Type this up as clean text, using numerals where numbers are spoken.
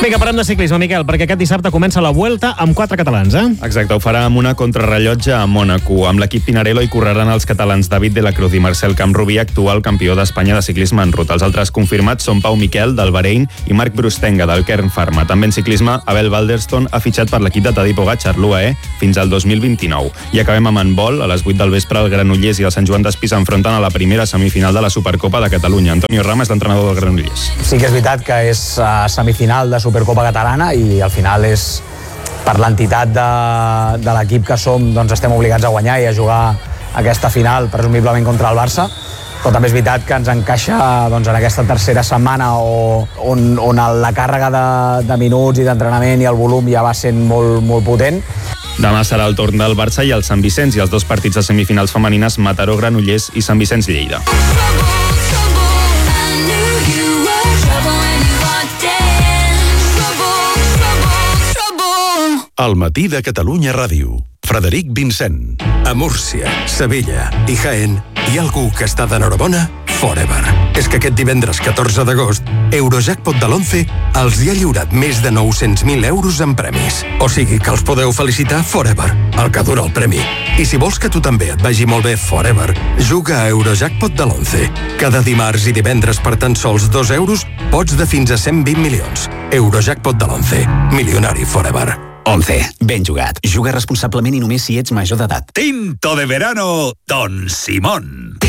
Vinga, parlem de ciclisme, Miquel, perquè aquest dissabte comença la Vuelta amb 4 catalans, Exacte, ho farà amb una contrarrellotge a Mònaco. Amb l'equip Pinarello hi correran els catalans David de la Cruz i Marcel Camrubí, actual campió d'Espanya de ciclisme en ruta. Els altres confirmats són Pau Miquel, del Bahrein, i Marc Brustenga, del Kern Pharma. També en ciclisme, Abel Walderston ha fitxat per l'equip de Tadej Pogačar, l'UAE, fins al 2029. I acabem amb handbol. A les 8 del vespre, el Granollers i el Sant Joan d'Espí s'enfronten a la primera semifinal de la Supercopa de Catalunya. Antonio Rama és l'entrenador del Granollers. Sí que és veritat que és semifinal de Supercopa Catalana i al final és per l'entitat de l'equip que som, doncs estem obligats a guanyar i a jugar aquesta final presumiblement contra el Barça, però també és veritat que ens encaixa doncs, en aquesta tercera setmana on la càrrega de minuts i d'entrenament i el volum ja va sent molt, molt potent. Demà serà el torn del Barça i el Sant Vicenç, i els dos partits de semifinals femenines, Mataró, Granollers i Sant Vicenç, Lleida. Al matí de Catalunya Ràdio. Frederic Vincent. A Múrcia, Sevilla i Jaén hi ha algú que està d'enhorabona forever. És que aquest divendres 14 d'agost, Eurojackpot de l'11 els hi ha lliurat més de 900.000 euros en premis. O sigui que els podeu felicitar forever, el que dura el premi. I si vols que tu també et vagi molt bé forever, juga a Eurojackpot de l'11. Cada dimarts i divendres per tan sols 2 euros pots de fins a 120 milions. Eurojackpot de l'11. Milionari forever. 11. Ben jugat. Juga responsablement i només si ets major d'edat. Tinto de verano, Don Simón.